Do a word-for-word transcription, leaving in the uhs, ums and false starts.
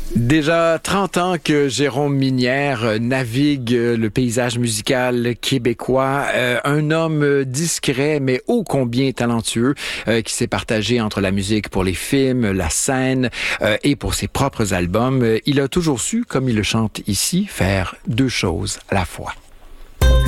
Déjà trente ans que Jérôme Minière navigue le paysage musical québécois. Euh, un homme discret, mais ô combien talentueux, euh, qui s'est partagé entre la musique pour les films, la scène euh, et pour ses propres albums. Il a toujours su, comme il le chante ici, faire deux choses à la fois.